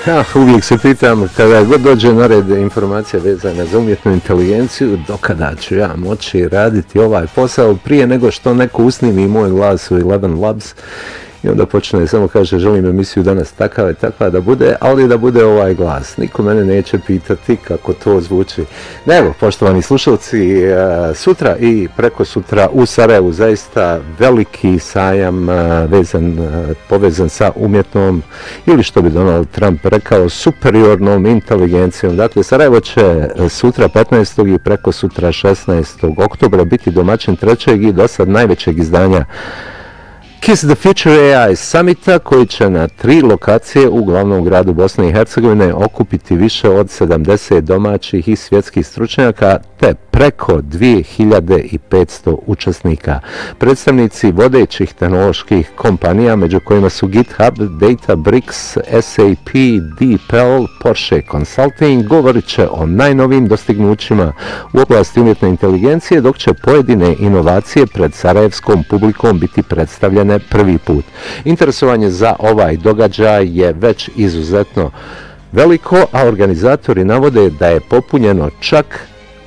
Uvijek se pitam, kada god dođe na red informacija vezana za umjetnu inteligenciju, dokada ću ja moći raditi ovaj posao prije nego što neko usnimi moj glas u Eleven Labs. I onda počne, samo kaže, želim emisiju danas takva i takva da bude, ali da bude ovaj glas. Niko mene neće pitati kako to zvuči. Evo, poštovani slušalci, sutra i preko sutra u Sarajevu zaista veliki sajam povezan sa umjetnom, ili što bi Donald Trump rekao, superiornom inteligencijom. Dakle, Sarajevo će sutra 15. i preko sutra 16. oktobra biti domaćin trećeg i dosad najvećeg izdanja Kiss the Future AI Summita, koji će na 3 lokacije u glavnom gradu Bosne i Hercegovine okupiti više od 70 domaćih i svjetskih stručnjaka te preko 2500 učesnika. Predstavnici vodećih tehnoloških kompanija, među kojima su GitHub, Databricks, SAP, DeepL, Porsche Consulting, govorit će o najnovijim dostignućima u oblasti umjetne inteligencije, dok će pojedine inovacije pred sarajevskom publikom biti predstavljene prvi put. Interesovanje za ovaj događaj je već izuzetno veliko, a organizatori navode da je popunjeno čak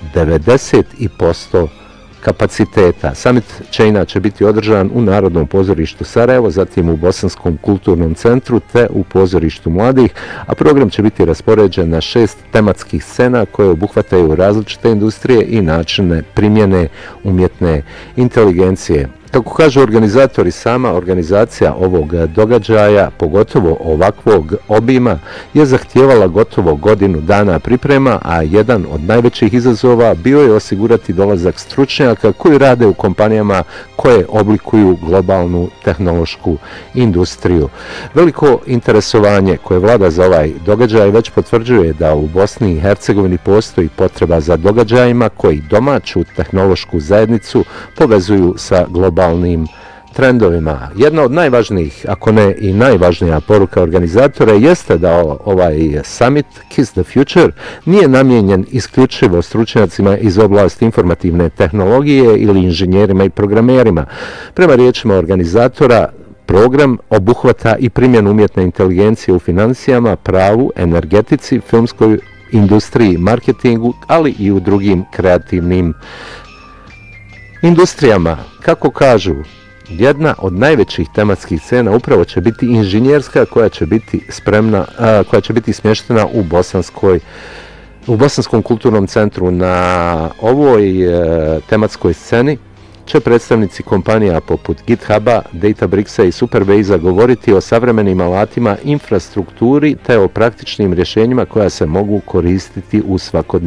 90% kapaciteta. Summit će inače biti održan u Narodnom pozorištu Sarajevo, zatim u Bosanskom kulturnom centru te u pozorištu mladih, a program će biti raspoređen na 6 tematskih scena koje obuhvataju različite industrije i načine primjene umjetne inteligencije. Kako kažu organizatori, sama organizacija ovog događaja, pogotovo ovakvog obima, je zahtijevala gotovo godinu dana priprema, a jedan od najvećih izazova bio je osigurati dolazak stručnjaka koji rade u kompanijama koje oblikuju globalnu tehnološku industriju. Veliko interesovanje koje vlada za ovaj događaj već potvrđuje da u Bosni i Hercegovini postoji potreba za događajima koji domaću tehnološku zajednicu povezuju sa globalnim trendovima. Jedna od najvažnijih, ako ne i najvažnija poruka organizatora jeste da ovaj summit Kiss the Future nije namijenjen isključivo stručnjacima iz oblasti informativne tehnologije ili inženjerima i programerima. Prema riječima organizatora, program obuhvata i primjenu umjetne inteligencije u financijama, pravu, energetici, filmskoj industriji, marketingu, ali i u drugim kreativnim industrijama. Kako kažu, jedna od najvećih tematskih scena upravo će biti inženjerska, koja će biti smještena u Bosanskom kulturnom centru. Na ovoj tematskoj sceni će predstavnici kompanija poput GitHuba, Databricksa i Superbase-a govoriti o savremenim alatima, infrastrukturi te o praktičnim rješenjima koja se mogu koristiti u svakodnevnom